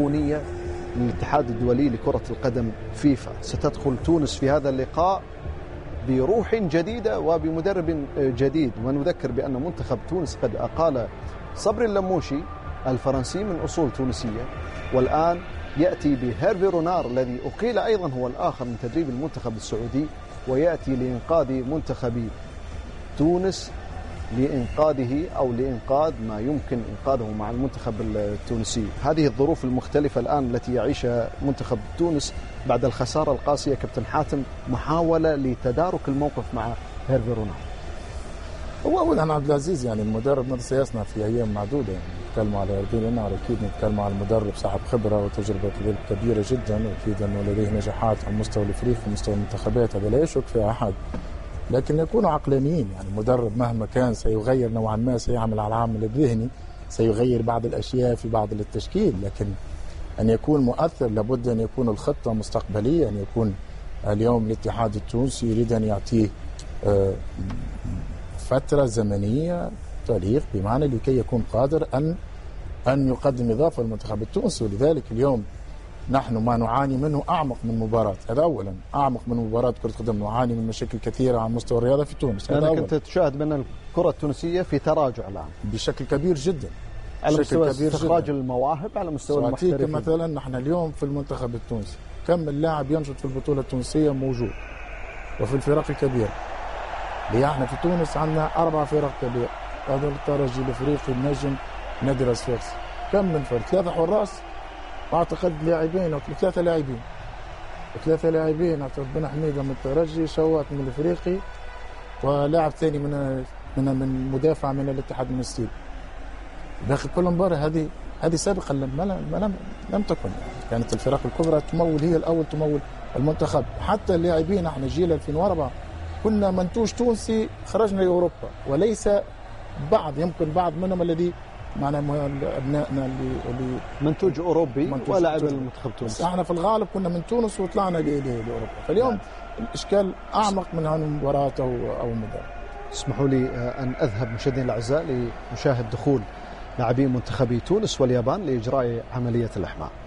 للاتحاد الدولي لكرة القدم فيفا. ستدخل تونس في هذا اللقاء بروح جديدة وبمدرب جديد، ونذكر بأن منتخب تونس قد أقال صبري اللموشي الفرنسي من أصول تونسية، والآن يأتي بهيرفي رونار الذي أقيل أيضا هو الآخر من تدريب المنتخب السعودي، ويأتي لإنقاذ منتخب تونس، لإنقاذه أو لإنقاذ ما يمكن إنقاذه مع المنتخب التونسي. هذه الظروف المختلفة الآن التي يعيشها منتخب تونس بعد الخسارة القاسية. كابتن حاتم، محاولة لتدارك الموقف مع هيرفي رونار. هو أولا عبد العزيز يعني المدرب سيصنع في أيام معدودة، يعني نتكلم على هيرفي رونار أكيد نتكلم على المدرب صاحب خبرة وتجربة كبيرة جدا، وأكيد أنه لديه نجاحات على المستوى الأفريقي ومستوى المنتخبات، هذا لا يشك في أحد، لكن يكونوا عقلانيين. يعني المدرب مهما كان سيغير نوعا ما، سيعمل على العامل الذهني، سيغير بعض الأشياء في بعض التشكيل، لكن أن يكون مؤثر لابد أن يكون الخطة مستقبلية، أن يكون اليوم الاتحاد التونسي يريد أن يعطيه فترة زمنية تاريخ بمعنى لكي يكون قادر أن يقدم إضافة للمنتخب التونسي. ولذلك اليوم نحن ما نعاني منه أعمق من مباراة، هذا أولا، أعمق من مباراة كرة قدم، نعاني من مشاكل كثيرة على مستوى الرياضة في تونس. أنا كنت تشاهد بأن الكرة التونسية في تراجع الآن بشكل كبير جدا، على مستوى استخراج المواهب، على مستوى المحترفين. مثلا نحن اليوم في المنتخب التونسي كم اللاعب ينشط في البطولة التونسية موجود وفي الفرق الكبيرة. احنا في تونس عندنا 4 فرق كبيرة، هذا الترجي الافريقي، النجم، نادي راس فاس. كم من فرق؟ 3 حراس واعتقد لاعبين او 3 لاعبين، 3 لاعبين، اعتقد بن حميده من الترجي، شوات من الافريقي، ولاعب ثاني من مدافع من الاتحاد المنستيري. باقي كل مباراه هذه سابقا لم تكن، يعني كانت الفرق الكبرى تمول، هي الاول تمول المنتخب. حتى اللاعبين احنا جيل 2004 كنا منتوج تونسي خرجنا لاوروبا، وليس يمكن بعض منهم الذي معنا ابنائنا اللي منتوج اوروبي ولعب المنتخب تونس. احنا في الغالب كنا من تونس وطلعنا لاوروبا، فاليوم الاشكال اعمق من هذه المباراه او المدرب. اسمحوا لي ان اذهب مشاهدينا الاعزاء لمشاهد دخول لاعبين منتخبي تونس واليابان لاجراء عمليه الاحماء.